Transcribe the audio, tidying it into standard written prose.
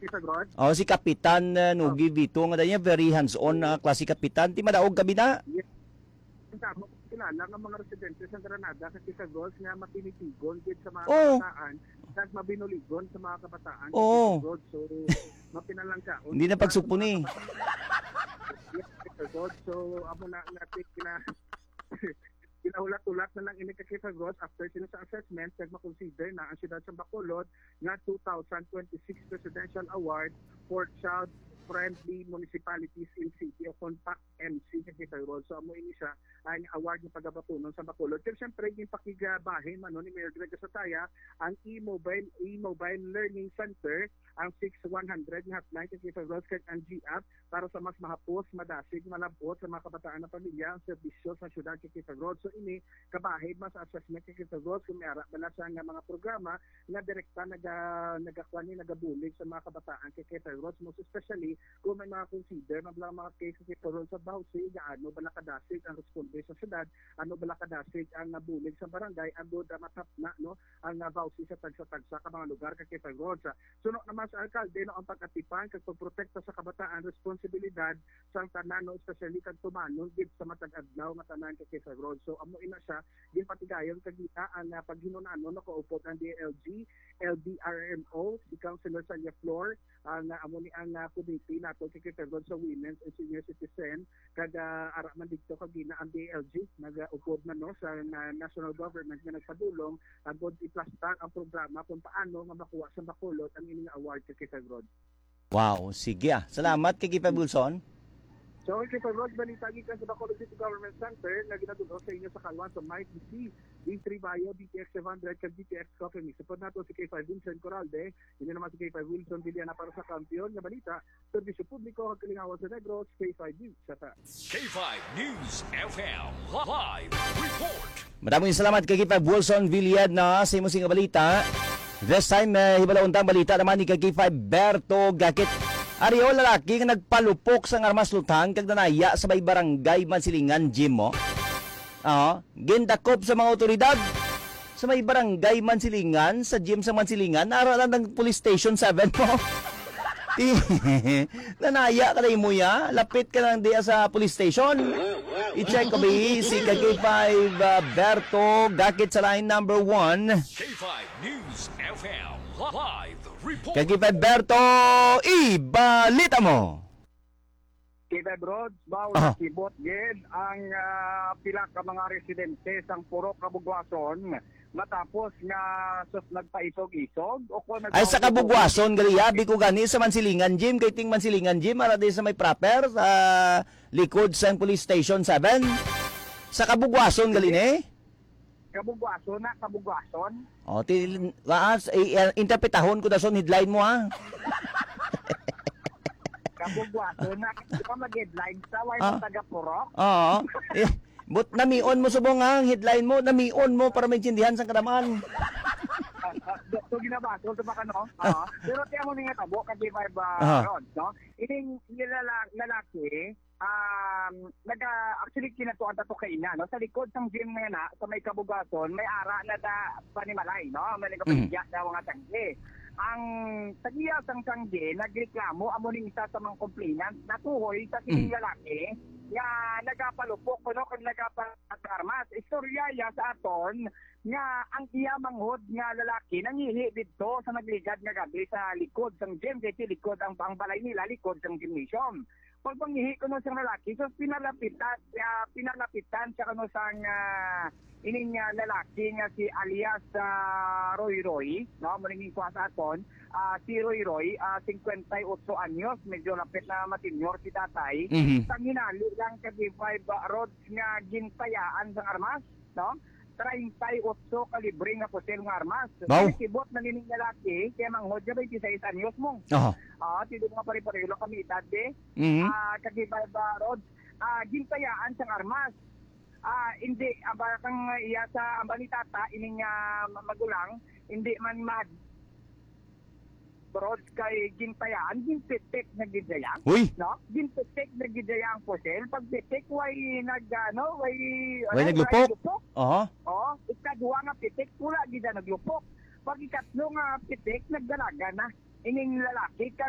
Kisagrod. Oh, si Kapitan Nugi Vito nga niya very hands-on na klase kapitan. Ti madaog gabi na. Yes. Ang kilala ng mga residente sa Granada sa Kisagrod nga matinitigon din sa mga kabataan at mabinuligon sa mga kabataan sa Kisagrod. So, mapinalangkaon. Hindi na pagsupuni. Yes, Kisagrod. So, amo na natin kinaulat-ulat na lang ini kay Kisagrod after sila sa assessment kag makonsider na ang siyudad sa Bacolod nga 2026 Presidential Award for Child Friendly Municipalities in City of Compact MC sa Kisagrod. So amo ini siya ang award ng pagabatunon sa Bacolod. Pero siyempre yung pakigabahin man ni Mayor Greg Sataya ang e-mobile learning center ang 6100 nga hotline sa Kisagrod kag ang GAP para sa mas mahapos, madasig, malabot sa mga kabataan na pamilya ang serbisyo sa siyudad sa Kisagrod. So ini kabahid mas assessment sa Kisagrod kung may ara bala sa nga mga programa nga direkta nagabulig sa mga kabataan sa Kisagrod, most especially kung may mga consider na mga cases sa Kisagrod sa Bausi, ano bala kadasig ang responde sa siyudad, ano bala kadasig ang nabulig sa barangay, ano da matapna no ang Bausi sa tagsa-tagsa ka mga lugar sa Kisagrod. Suno naman sa alkalde no ang pag-atipan kag pagprotekta sa kabataan responsibilidad sa tanan no especially kag tumanon gid sa matag adlaw nga tanan sa Kisagrod. So amo ina siya din patigayon kag kita ang paghinunanon no kaupod ang DLG, LDRMO, si Councilor Sanya Flor, ang amo ni ang committee nato sa Kisagrod sa Women's and Senior Citizen kag ara man dito kag gina ang DLG nag-upod man no sa national government nga nagpadulong agod iplastar ang programa kung paano nga makuha sa Bacolod ang ining award sa Kisagrod. Wow, sige Salamat kay Kipa Bulson. So, Kisagrod, balita gikan sa Bacolod City Government Center na ginadulog sa inyo sa Kalwan sa Mike BC, D3 Bayo, BTX 700, kag BTX Coffee Mix. Support nato si K5 Vincent Coralde, hindi naman si K5 Wilson Villana para sa kampiyon nga balita, serbisyo publiko, kalingawan sa Negros, K5 News. K5 News FM Live Report. Maraming salamat kay Kipa Wilson Villad na sa imong nga balita. This time, hibalaon balita naman ni kay K5 Berto Gakit. Ariyo lalaki nga nagpalupok sa ngarmas lutang kag nanaya sa may barangay Mansilingan gym mo. Gindakop sa mga otoridad sa may barangay Mansilingan sa gym sa Mansilingan ara lang ng police station 7 mo. Nanaya ka na mo ya, lapit ka lang diya sa police station. I-check ko ba si K5 Berto Gakit sa line number 1. K5 News FM Live Report. K5 Berto, ibalita mo. K5 Roads, bawal kibot gid ang pila ka mga residente sang Purok Kabugwason matapos nga nagpaisog-isog o kung Ay sa Kabugwason gali ko gani sa Mansilingan gym kay ting Mansilingan gym ara di sa may proper sa likod sa police station 7 sa Kabugwason gali ni Kabugwason. O interpretahon ko dason headline mo Kabugwason na di pa mag-headline sa way taga Purok. Oo. But namion mo subong ang headline mo, namion mo para maintindihan sa kadaman. So ginabasol sa baka no. Pero tiyan mo nga tabo kay K5 Roads, no. Ining lalaki actually kinatuan ta to kay ina no sa likod sang gym nga na sa may Kabugason may ara na da panimalay no may nagapagya na mga tangge ang tagiya sang tangge nagreklamo amo ning isa sa mga complainant natuhoy sa kining lalaki nga nagapalupok no kung nagapatarmas istorya ya sa aton nga ang iya manghod nga lalaki nangihi didto sa nagligad nga gabi sa likod sang gym kay likod ang balay nila likod sang gymnasium. Pagpangihi ko no sang lalaki, so pinalapitan siya kano sang ining lalaki nga si alias Roy, no, maringin ko sa aton, si Roy, 58 anyos, medyo lapit na matinyor si tatay, sang hinali lang kay K5 Roads nga gintayaan sang armas, no? 38 kalibre nga pusil nga armas. Wow. Kibot na nining lalaki, kaya manghod siya 26 anyos mo. Tidong nga pare-pareho kami itade. K5 Roads, gintayaan sang armas. Hindi, kang iya sa ambani tata, ining magulang, hindi man Roads kay gintayaan, gintitik na gidaya. Uy! No? Gintitik na gidaya ang pusil. Pag titik, way naglupok. Ikaduha nga pitik, pula gida naglupok. Pag ikatlo nga pitik, nagdalaga na. Ining lalaki,